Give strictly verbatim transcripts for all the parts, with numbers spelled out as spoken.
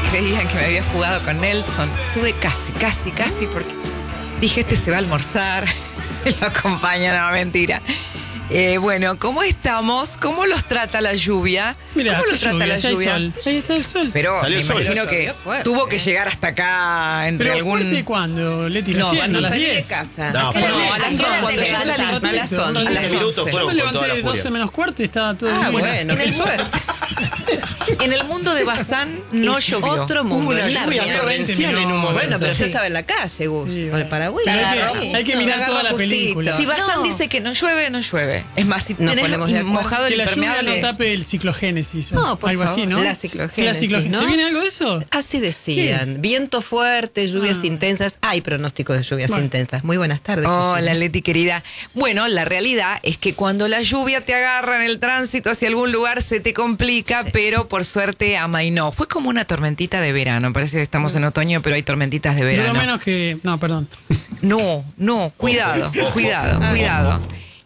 creían que me había fugado con Nelson. Tuve casi, casi, casi, porque dije, este se va a almorzar. Lo acompaña, no, mentira. Eh, bueno, ¿cómo estamos? ¿Cómo los trata la lluvia? Mirá, ¿Cómo los trata lluvia, la ya hay lluvia? sol. Ahí está el sol. Pero Salió me el sol. imagino Pero que fuerte. tuvo que llegar hasta acá entre Pero algún... fuerte cuando, Leti, No, recién, sí, a las salí de diez. casa. No, Acá fue- No, a las ¿qué hora once, cuando se yo levanta? salí, a las once. quince A las minutos once. fueron Yo me con toda levanté la de furia. doce menos cuarto y estaba todo Ah, bien. bueno, En qué el, suerte. en el mundo de Bazán no Es llovió. otro mundo. Hubo una es lluvia Narnia. torrencial en un momento. Bueno, pero Sí. yo estaba en la calle, Gus, Sí, con bueno. el Paraguay. Pero hay que- Agarró y- hay que me mirar agarró toda la justito. película. Si Bazán No. dice que no llueve, no llueve. Es más, si Nos tenés ponemos de acuerdo. mojado el Que la lluvia impermeable... no tape el ciclogénesis. o No, por algo favor. así, ¿no? La ciclogénesis, Sí, la ciclogénesis. ¿no? ¿Se viene algo de eso? Así decían. Viento fuerte, lluvias Ah. intensas. Hay pronósticos de lluvias Bueno. intensas. Muy buenas tardes. Hola, Cristina. Leti querida. Bueno, la realidad es que cuando la lluvia te agarra en el tránsito hacia algún lugar se te complica, Sí. pero por suerte amainó. Fue como una tormentita de verano. Parece que estamos en otoño, pero hay tormentitas de Duró verano. menos que... No, perdón. No, no, cuidado, Ojo. cuidado, Ojo. cuidado.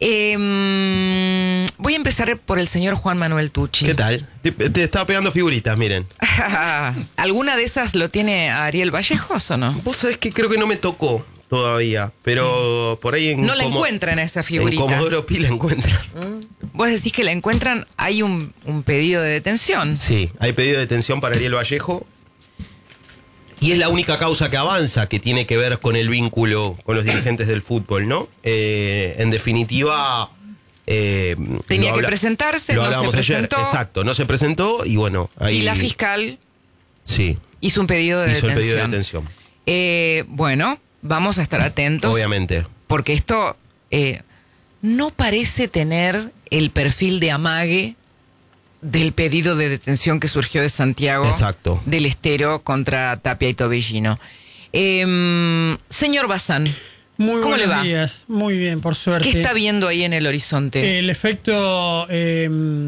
Eh, voy a empezar por el señor Juan Manuel Tucci. ¿Qué tal? Te, te estaba pegando figuritas, miren. ¿Alguna de esas lo tiene Ariel Vallejos o no? Vos sabés que creo que no me tocó todavía, pero por ahí en No la Como- encuentran a esa En figurita. Comodoro Pi la encuentran. Vos decís que la encuentran, hay un, un pedido de detención. Sí, hay pedido de detención para Ariel Vallejo. Y es la única causa que avanza que tiene que ver con el vínculo con los dirigentes del fútbol, ¿no? Eh, en definitiva... eh, Tenía lo que habla- presentarse, lo no se hablábamos ayer. presentó. Exacto, no se presentó y bueno, ahí... Y la fiscal Sí, hizo un pedido de hizo el detención. pedido de detención. Eh, bueno, vamos a estar atentos. Obviamente. Porque esto eh, no parece tener el perfil de amague del pedido de detención que surgió de Santiago Exacto. del Estero contra Tapia y Tobillino. Eh, señor Bazán, Muy ¿cómo le buenos va? días. Muy bien, por suerte. ¿Qué está viendo ahí en el horizonte? El efecto... eh,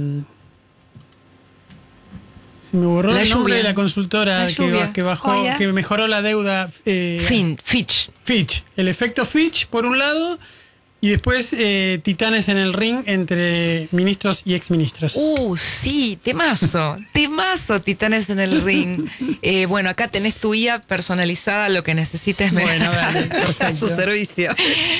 se me borró La el nombre lluvia. de la consultora La que, lluvia. ba- que bajó, Hola. que mejoró la deuda. eh, Fin, Fitch. Fitch. El efecto Fitch, por un lado, y después eh, titanes en el ring entre ministros y exministros. Uh, sí, temazo, temazo, Titanes en el ring. Eh, bueno, acá tenés tu I A personalizada, lo que necesites. Me, Bueno, dale, A perfecto. su servicio.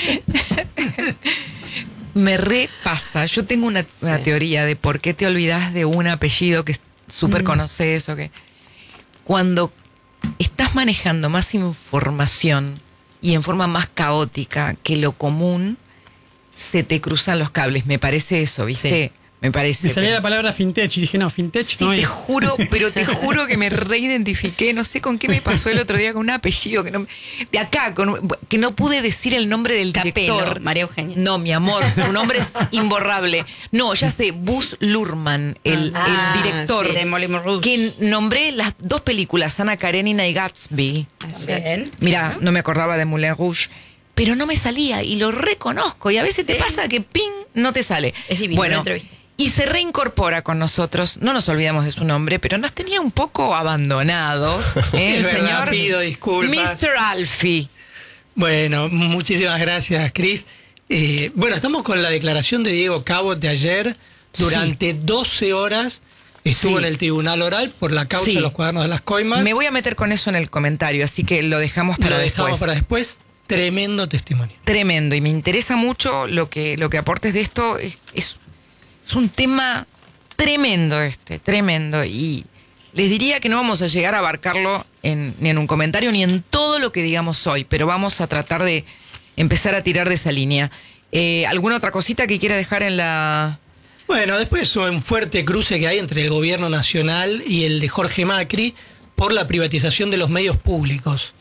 me repasa. Yo tengo una, una teoría de por qué te olvidas de un apellido que súper conoces o que... Cuando estás manejando más información y en forma más caótica que lo común, se te cruzan los cables. Me parece eso, ¿viste? Me parece. Me salía pero- la palabra fintech y dije, no, fintech Sí, no te es. juro, pero te juro que me reidentifiqué. No sé con qué me pasó el otro día con un apellido que no, de acá, con, que no pude decir el nombre del Capello, director. María Eugenia. No, mi amor, tu nombre es imborrable. No, ya sé, Buzz Luhrmann, el, Ah, el director. sí, de Moulin Rouge. Que nombré las dos películas, Ana Karenina y Gatsby. Bien. Mira, no me acordaba de Moulin Rouge, pero no me salía y lo reconozco. Y a veces te Sí. pasa que ping, no te sale. Es divino, Bueno, lo entrevisté. y se reincorpora con nosotros. No nos olvidamos de su nombre, pero nos tenía un poco abandonados. ¿eh? El Es verdad, señor pido disculpas. mister Alfie. Bueno, muchísimas gracias, Cris. Eh, bueno, estamos con la declaración de Diego Cabot de ayer. Durante doce horas estuvo Sí. en el tribunal oral por la causa Sí. de los cuadernos de las coimas. Me voy a meter con eso en el comentario, así que lo dejamos para Lo después. dejamos para después. Tremendo testimonio. Tremendo, y me interesa mucho lo que, lo que aportes de esto. Es, es, es un tema tremendo este, tremendo. Y les diría que no vamos a llegar a abarcarlo en, ni en un comentario ni en todo lo que digamos hoy, pero vamos a tratar de empezar a tirar de esa línea. Eh, ¿Alguna otra cosita que quiera dejar en la...? Bueno, después un fuerte cruce que hay entre el gobierno nacional y el de Jorge Macri por la privatización de los medios públicos.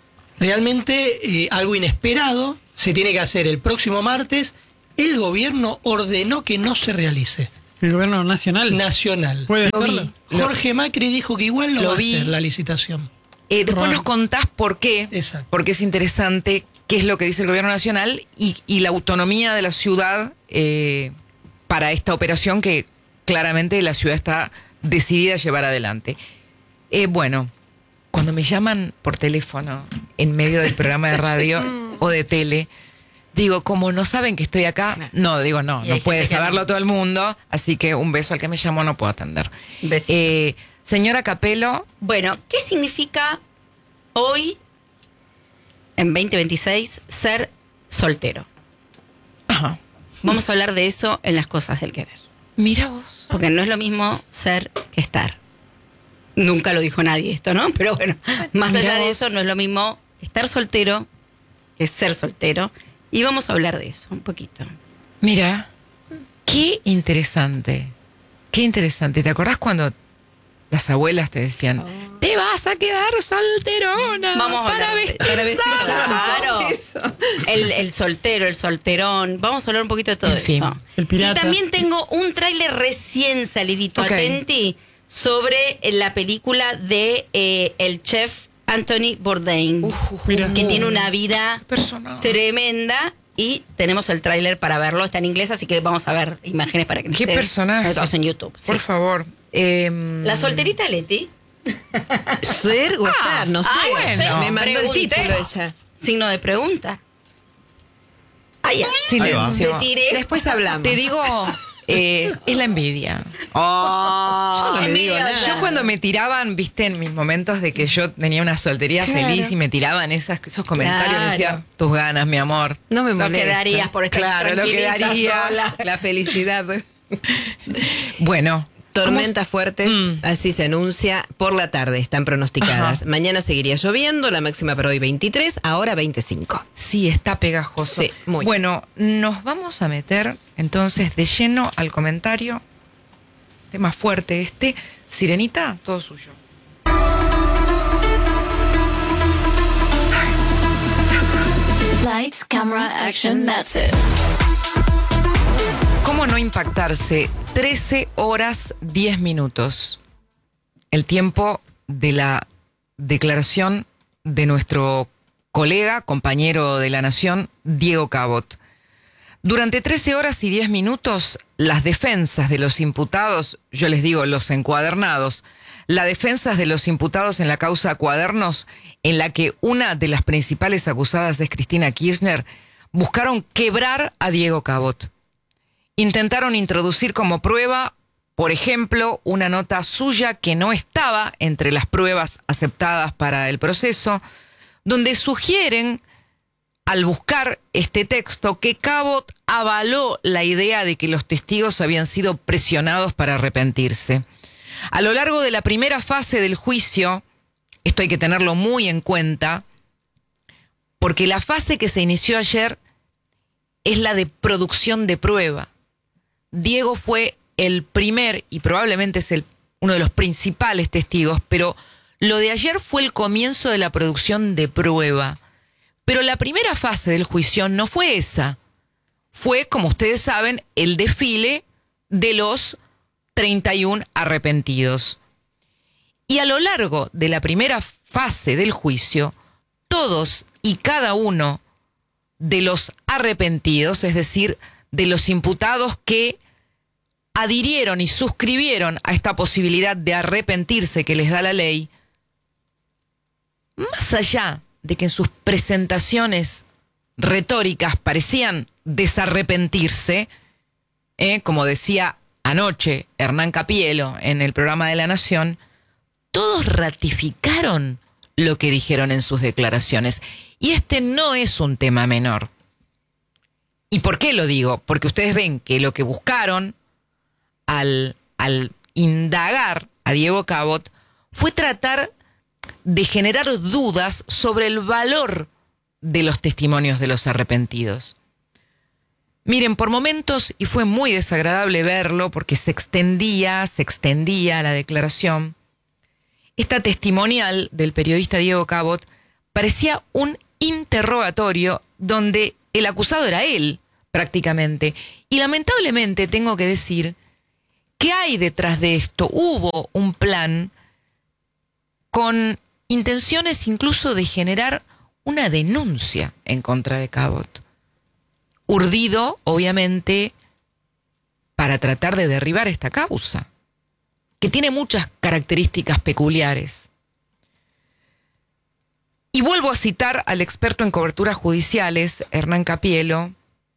Realmente eh, algo inesperado se tiene que hacer el próximo martes. El gobierno ordenó que no se realice. El gobierno nacional. Nacional. ¿Puede Lo vi. hacerlo? Jorge Macri dijo que igual lo, Lo va a vi. hacer la licitación. Eh, después Raro. nos contás por qué, Exacto. porque es interesante qué es lo que dice el gobierno nacional y, y la autonomía de la ciudad eh, para esta operación que claramente la ciudad está decidida a llevar adelante. Eh, bueno, cuando me llaman por teléfono en medio del programa de radio o de tele, digo, como no saben que estoy acá, no, digo, no, Y no hay puede gente que saberlo no. todo el mundo, así que un beso al que me llamó, no puedo atender. Besito. Eh, Señora Capelo. Bueno, ¿qué significa hoy, en veinte veintiséis, ser soltero? Ajá. Vamos a hablar de eso en las cosas del querer. Mira vos. Porque no es lo mismo ser que estar. Nunca lo dijo nadie esto, ¿no? Pero bueno, más Mirá allá de vos. eso, no es lo mismo estar soltero que ser soltero. Y vamos a hablar de eso un poquito. Mira, qué interesante. Qué interesante. ¿Te acordás cuando las abuelas te decían, te vas a quedar solterona? Vamos a para hablar de- vestir Para vestir Claro. zapatos. Eso. El, el soltero, el solterón. Vamos a hablar un poquito de todo En fin, eso. el pirata. Y también tengo un tráiler recién salidito, Ok. atenti, sobre la película de eh, el chef Anthony Bourdain, Mira. que tiene una vida personal. tremenda. Y tenemos el tráiler para verlo. Está en inglés, así que vamos a ver imágenes para que nos Qué estén- personaje. todos en YouTube. sí. Por favor. Em, La solterita Leti. ¿Ser o estar? No sé. ah, bueno. Me mandó el Pregunté. título ella. Signo de pregunta. Ah, ya. Silencio. Te tiré. Después hablamos. Te digo, eh, es la envidia. Yo no le digo envidia. nada. Yo cuando me tiraban, viste, en mis momentos de que yo tenía una soltería Claro. feliz y me tiraban esas, esos comentarios, Claro. decía, tus ganas, mi amor. No me Lo molesta. que darías por estar Claro, lo que tranquilita daría. sola. La felicidad. Bueno. Tormentas fuertes, Mm. así se anuncia, por la tarde están pronosticadas. Ajá. Mañana seguiría lloviendo, la máxima para hoy veintitrés, ahora veinticinco. Sí, está pegajoso. Sí, muy. Bueno, nos vamos a meter entonces de lleno al comentario. Tema fuerte este. Sirenita, todo suyo. Lights, camera, action, that's it. ¿Cómo no impactarse? trece horas diez minutos. El tiempo de la declaración de nuestro colega, compañero de la Nación, Diego Cabot. Durante trece horas y diez minutos, las defensas de los imputados, yo les digo los encuadernados, las defensas de los imputados en la causa Cuadernos, en la que una de las principales acusadas es Cristina Kirchner, buscaron quebrar a Diego Cabot. Intentaron introducir como prueba, por ejemplo, una nota suya que no estaba entre las pruebas aceptadas para el proceso, donde sugieren, al buscar este texto, que Cabot avaló la idea de que los testigos habían sido presionados para arrepentirse. A lo largo de la primera fase del juicio, esto hay que tenerlo muy en cuenta, porque la fase que se inició ayer es la de producción de prueba. Diego fue el primer y probablemente es el, uno de los principales testigos, pero lo de ayer fue el comienzo de la producción de prueba. Pero la primera fase del juicio no fue esa. Fue, como ustedes saben, el desfile de los treinta y uno arrepentidos. Y a lo largo de la primera fase del juicio, todos y cada uno de los arrepentidos, es decir, de los imputados que adhirieron y suscribieron a esta posibilidad de arrepentirse que les da la ley, más allá de que en sus presentaciones retóricas parecían desarrepentirse, eh, como decía anoche Hernán Capielo en el programa de La Nación, todos ratificaron lo que dijeron en sus declaraciones. Y este no es un tema menor. ¿Y por qué lo digo? Porque ustedes ven que lo que buscaron al, al indagar a Diego Cabot fue tratar de generar dudas sobre el valor de los testimonios de los arrepentidos. Miren, por momentos, y fue muy desagradable verlo porque se extendía, se extendía la declaración, esta testimonial del periodista Diego Cabot parecía un interrogatorio donde el acusado era él, prácticamente. Y lamentablemente tengo que decir que hay detrás de esto, hubo un plan con intenciones incluso de generar una denuncia en contra de Cabot. Urdido, obviamente, para tratar de derribar esta causa, que tiene muchas características peculiares. Y vuelvo a citar al experto en coberturas judiciales, Hernán Capielo,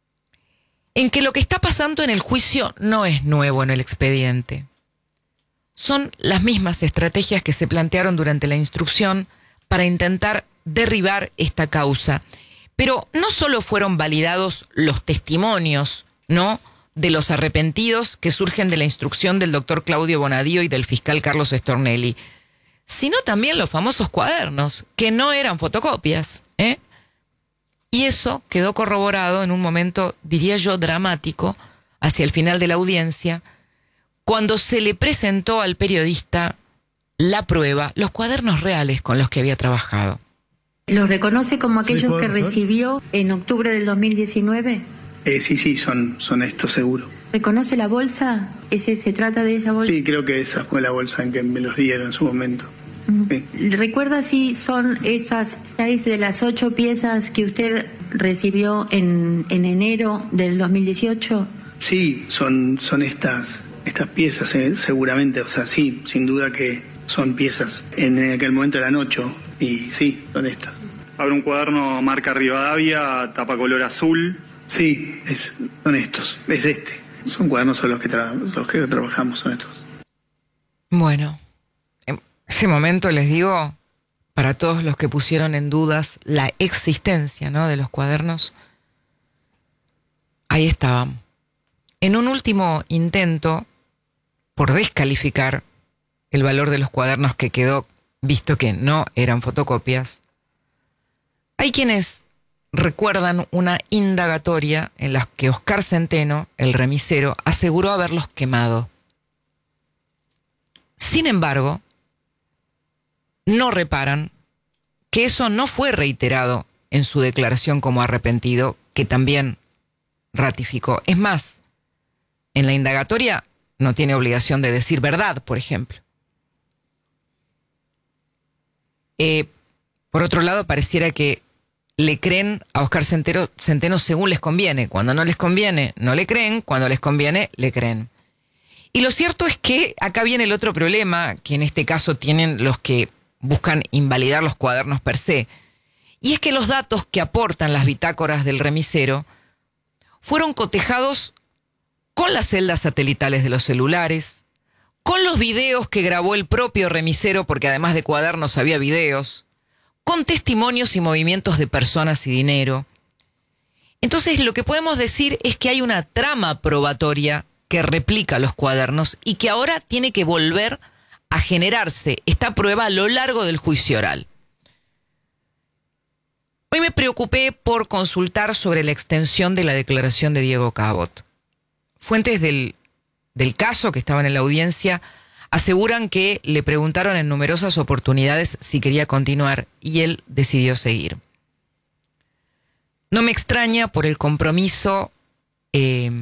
en que lo que está pasando en el juicio no es nuevo en el expediente. son las mismas estrategias que se plantearon durante la instrucción para intentar derribar esta causa. Pero no solo fueron validados los testimonios, ¿no?, de los arrepentidos que surgen de la instrucción del doctor Claudio Bonadío y del fiscal Carlos Stornelli, sino también los famosos cuadernos, que no eran fotocopias, ¿eh? Y eso quedó corroborado en un momento, diría yo, dramático, hacia el final de la audiencia, cuando se le presentó al periodista la prueba, los cuadernos reales con los que había trabajado. ¿Los reconoce como aquellos que recibió en octubre del dos mil diecinueve? Eh, sí, sí, son, son estos seguro. ¿Reconoce la bolsa? ¿Ese, ¿Se trata de esa bolsa? Sí, creo que esa fue la bolsa en que me los dieron en su momento. Sí. ¿Recuerda si son esas seis de las ocho piezas que usted recibió en, en enero del dos mil dieciocho? Sí, son, son estas, estas piezas, eh, seguramente. O sea, sí, sin duda que son piezas. En aquel momento eran ocho y sí, son estas. Abre un cuaderno marca Rivadavia, tapa color azul. Sí, es, son estos, es este. Son cuadernos son los que, tra- los que trabajamos, son estos. Bueno, en ese momento les digo, para todos los que pusieron en dudas la existencia, ¿no?, de los cuadernos, ahí estaban. En un último intento por descalificar el valor de los cuadernos, que quedó visto que no eran fotocopias, hay quienes recuerdan una indagatoria en la que Oscar Centeno, el remisero, aseguró haberlos quemado. Sin embargo, no reparan que eso no fue reiterado en su declaración como arrepentido, que también ratificó. Es más, en la indagatoria no tiene obligación de decir verdad, por ejemplo. Eh, por otro lado, pareciera que le creen a Oscar Centeno, Centeno según les conviene. Cuando no les conviene, no le creen. Cuando les conviene, le creen. Y lo cierto es que acá viene el otro problema, que en este caso tienen los que buscan invalidar los cuadernos per se. Y es que los datos que aportan las bitácoras del remisero fueron cotejados con las celdas satelitales de los celulares, con los videos que grabó el propio remisero, porque además de cuadernos había videos, con testimonios y movimientos de personas y dinero. Entonces, lo que podemos decir es que hay una trama probatoria que replica los cuadernos y que ahora tiene que volver a generarse esta prueba a lo largo del juicio oral. Hoy me preocupé por consultar sobre la extensión de la declaración de Diego Cabot. Fuentes del, del caso que estaban en la audiencia aseguran que le preguntaron en numerosas oportunidades si quería continuar y él decidió seguir. No me extraña por el compromiso eh,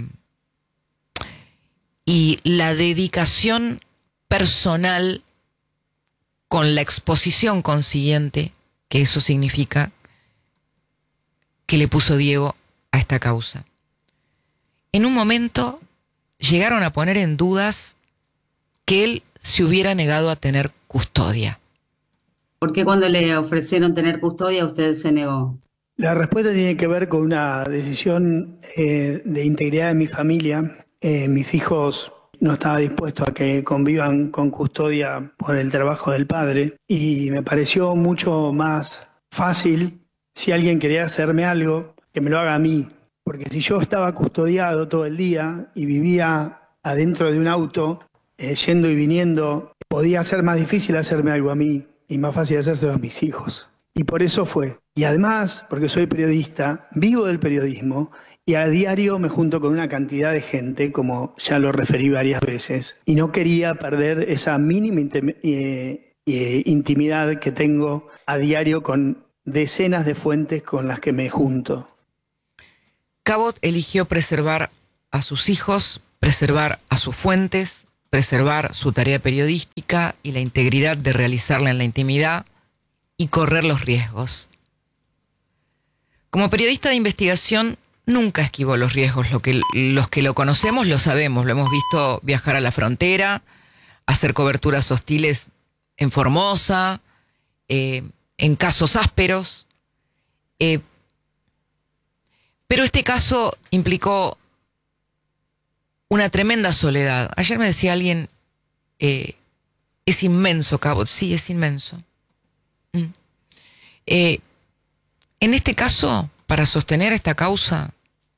y la dedicación personal con la exposición consiguiente que eso significa que le puso Diego a esta causa. En un momento llegaron a poner en dudas que él se hubiera negado a tener custodia. ¿Por qué cuando le ofrecieron tener custodia usted se negó? La respuesta tiene que ver con una decisión eh, de integridad de mi familia. Eh, mis hijos no estaban dispuestos a que convivan con custodia por el trabajo del padre y me pareció mucho más fácil, si alguien quería hacerme algo, que me lo haga a mí. Porque si yo estaba custodiado todo el día y vivía adentro de un auto, eh, yendo y viniendo, podía ser más difícil hacerme algo a mí y más fácil hacérselo a mis hijos. Y por eso fue. Y además, porque soy periodista, vivo del periodismo y a diario me junto con una cantidad de gente, como ya lo referí varias veces, y no quería perder esa mínima intim- eh, eh, intimidad que tengo a diario con decenas de fuentes con las que me junto. Cabot eligió preservar a sus hijos, preservar a sus fuentes, preservar su tarea periodística y la integridad de realizarla en la intimidad y correr los riesgos. Como periodista de investigación, nunca esquivó los riesgos. Lo que, los que lo conocemos lo sabemos, lo hemos visto viajar a la frontera, hacer coberturas hostiles en Formosa, eh, en casos ásperos. Eh, pero este caso implicó una tremenda soledad. Ayer me decía alguien, eh, Es inmenso, Cabot, sí, es inmenso. Mm. Eh, en este caso, para sostener esta causa,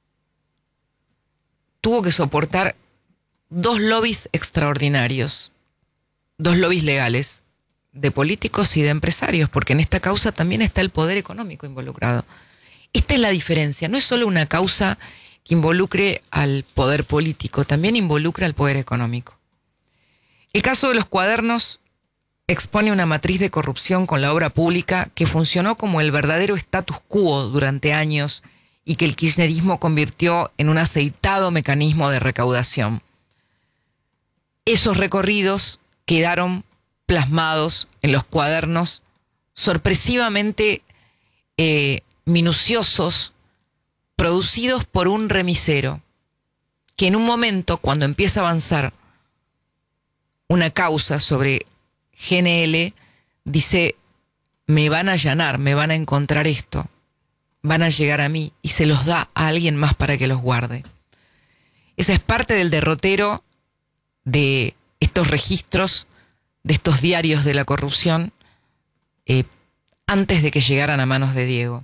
tuvo que soportar dos lobbies extraordinarios, dos lobbies legales, de políticos y de empresarios, porque en esta causa también está el poder económico involucrado. Esta es la diferencia, no es solo una causa que involucre al poder político, también involucra al poder económico. El caso de los cuadernos expone una matriz de corrupción con la obra pública que funcionó como el verdadero status quo durante años y que el kirchnerismo convirtió en un aceitado mecanismo de recaudación. Esos recorridos quedaron plasmados en los cuadernos sorpresivamente eh, minuciosos, producidos por un remisero, que en un momento, cuando empieza a avanzar una causa sobre G N L, dice, me van a allanar, me van a encontrar esto, van a llegar a mí, y se los da a alguien más para que los guarde. Esa es parte del derrotero de estos registros, de estos diarios de la corrupción, eh, antes de que llegaran a manos de Diego.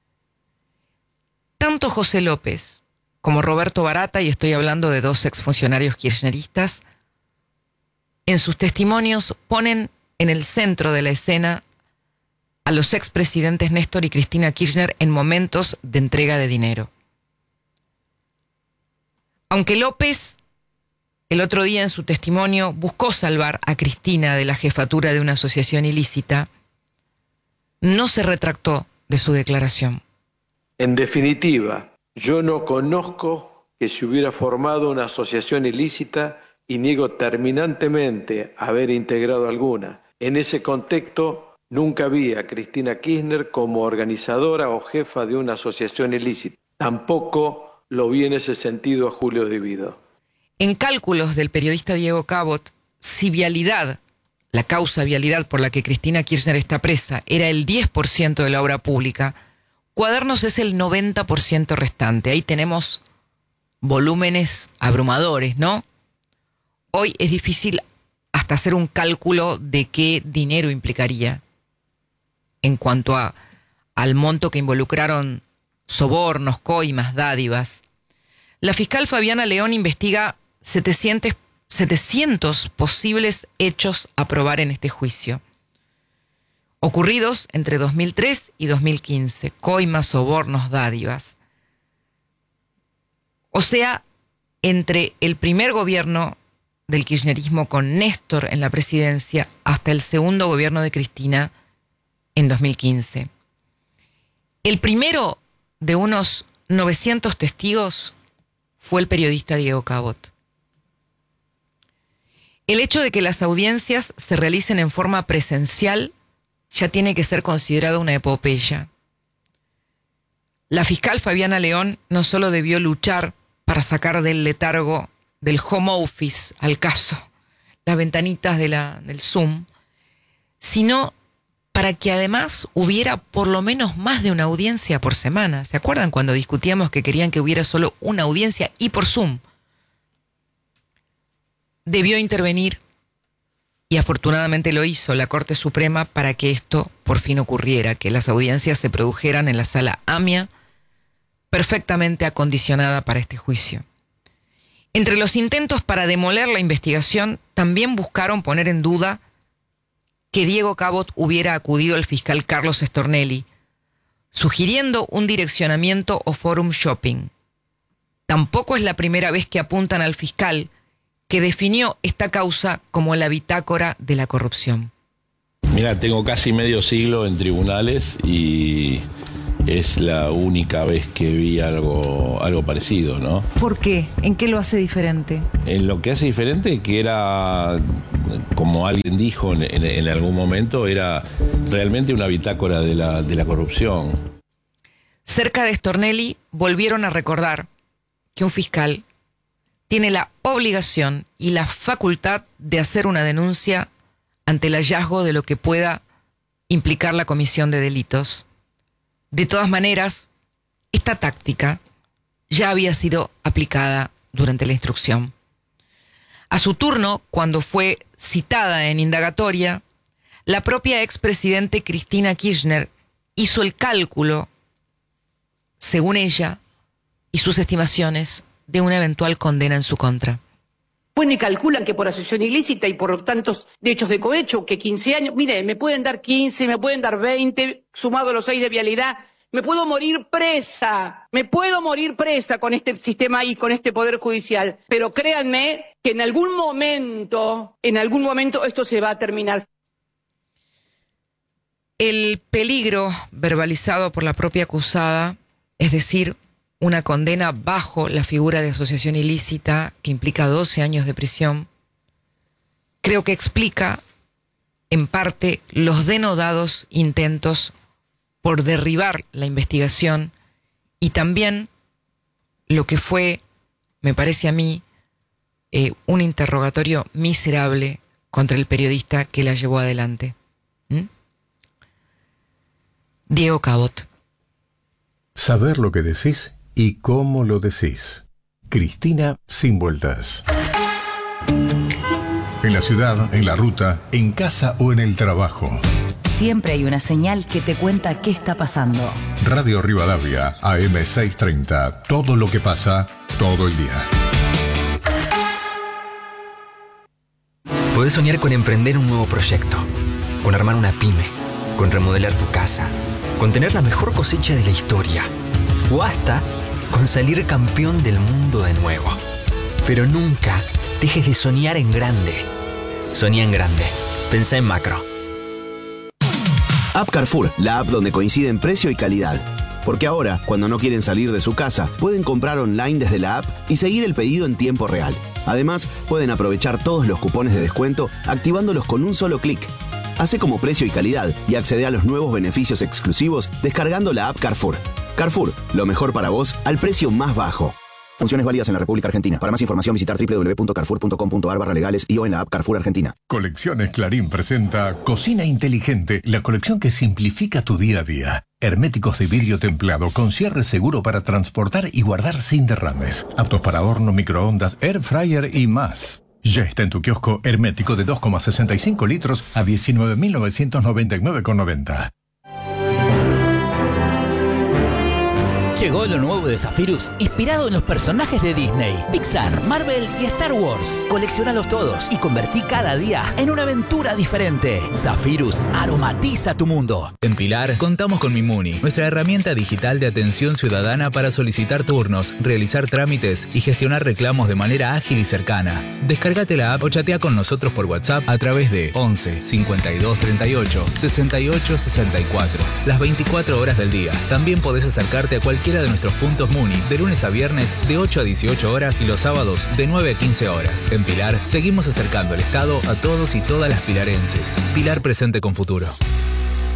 Tanto José López como Roberto Barata, y estoy hablando de dos exfuncionarios kirchneristas, en sus testimonios ponen en el centro de la escena a los expresidentes Néstor y Cristina Kirchner en momentos de entrega de dinero. Aunque López, el otro día en su testimonio, buscó salvar a Cristina de la jefatura de una asociación ilícita, no se retractó de su declaración. En definitiva, yo no conozco que se hubiera formado una asociación ilícita y niego terminantemente haber integrado alguna. En ese contexto, nunca vi a Cristina Kirchner como organizadora o jefa de una asociación ilícita. Tampoco lo vi en ese sentido a Julio Divido. En cálculos del periodista Diego Cabot, si vialidad, la causa vialidad por la que Cristina Kirchner está presa, era el diez por ciento de la obra pública, Cuadernos es el noventa por ciento restante. Ahí tenemos volúmenes abrumadores, ¿no? Hoy es difícil hasta hacer un cálculo de qué dinero implicaría en cuanto a, al monto que involucraron sobornos, coimas, dádivas. La fiscal Fabiana León investiga setecientos, setecientos posibles hechos a probar en este juicio, ocurridos entre dos mil tres y dos mil quince, coimas, sobornos, dádivas. O sea, entre el primer gobierno del kirchnerismo con Néstor en la presidencia hasta el segundo gobierno de Cristina en dos mil quince. El primero de unos novecientos testigos fue el periodista Diego Cabot. El hecho de que las audiencias se realicen en forma presencial ya tiene que ser considerado una epopeya. La fiscal Fabiana León no solo debió luchar para sacar del letargo del home office al caso, las ventanitas de la, del Zoom, sino para que además hubiera por lo menos más de una audiencia por semana. ¿Se acuerdan cuando discutíamos que querían que hubiera solo una audiencia y por Zoom? Debió intervenir, y afortunadamente lo hizo, la Corte Suprema para que esto por fin ocurriera, que las audiencias se produjeran en la sala AMIA, perfectamente acondicionada para este juicio. Entre los intentos para demoler la investigación, también buscaron poner en duda que Diego Cabot hubiera acudido al fiscal Carlos Stornelli, sugiriendo un direccionamiento o forum shopping. Tampoco es la primera vez que apuntan al fiscal, que definió esta causa como la bitácora de la corrupción. Mira, tengo casi medio siglo en tribunales y es la única vez que vi algo, algo parecido, ¿no? ¿Por qué? ¿En qué lo hace diferente? En lo que hace diferente, que era, como alguien dijo en, en, en algún momento, era realmente una bitácora de la, de la corrupción. Cerca de Stornelli volvieron a recordar que un fiscal tiene la obligación y la facultad de hacer una denuncia ante el hallazgo de lo que pueda implicar la comisión de delitos. De todas maneras, esta táctica ya había sido aplicada durante la instrucción. A su turno, cuando fue citada en indagatoria, la propia expresidente Cristina Kirchner hizo el cálculo, según ella y sus estimaciones, de una eventual condena en su contra. Pues me calculan que por asociación ilícita y por tantos hechos de cohecho, que quince años, mire, me pueden dar quince, me pueden dar veinte, sumado a los seis de vialidad, me puedo morir presa, me puedo morir presa con este sistema y con este poder judicial, pero créanme que en algún momento, en algún momento esto se va a terminar. El peligro verbalizado por la propia acusada, es decir, una condena bajo la figura de asociación ilícita que implica doce años de prisión, creo que explica en parte los denodados intentos por derribar la investigación y también lo que fue, me parece a mí, eh, un interrogatorio miserable contra el periodista que la llevó adelante. ¿Mm? Diego Cabot. Saber lo que decís y cómo lo decís. Cristina Sin Vueltas. En la ciudad, en la ruta, en casa o en el trabajo. Siempre hay una señal que te cuenta qué está pasando. Radio Rivadavia, A M seiscientos treinta. Todo lo que pasa, todo el día. Podés soñar con emprender un nuevo proyecto, con armar una pyme, con remodelar tu casa, con tener la mejor cosecha de la historia, o hasta con salir campeón del mundo de nuevo. Pero nunca dejes de soñar en grande. Soñá en grande. Pensá en macro. App Carrefour, la app donde coinciden precio y calidad. Porque ahora, cuando no quieren salir de su casa, pueden comprar online desde la app y seguir el pedido en tiempo real. Además, pueden aprovechar todos los cupones de descuento activándolos con un solo clic. Hace como precio y calidad y accede a los nuevos beneficios exclusivos descargando la app Carrefour. Carrefour, lo mejor para vos al precio más bajo. Funciones válidas en la República Argentina. Para más información visitar doble u doble u doble u punto carrefour punto com punto a r barra legales y o en la app Carrefour Argentina. Colecciones Clarín presenta Cocina Inteligente, la colección que simplifica tu día a día. Herméticos de vidrio templado con cierre seguro para transportar y guardar sin derrames. Aptos para horno, microondas, air fryer y más. Ya está en tu kiosco hermético de dos coma sesenta y cinco litros a diecinueve mil novecientos noventa y nueve con noventa. Llegó lo nuevo de Zephyrus, inspirado en los personajes de Disney, Pixar, Marvel y Star Wars. Coleccionalos todos y convertí cada día en una aventura diferente. Zephyrus aromatiza tu mundo. En Pilar contamos con Mimuni, nuestra herramienta digital de atención ciudadana para solicitar turnos, realizar trámites y gestionar reclamos de manera ágil y cercana. Descárgate la app o chatea con nosotros por WhatsApp a través de once cincuenta y dos treinta y ocho sesenta y ocho sesenta y cuatro. Las veinticuatro horas del día. También podés acercarte a cualquier de nuestros puntos Muni de lunes a viernes de ocho a dieciocho horas y los sábados de nueve a quince horas. En Pilar seguimos acercando el Estado a todos y todas las pilarenses. Pilar presente con futuro.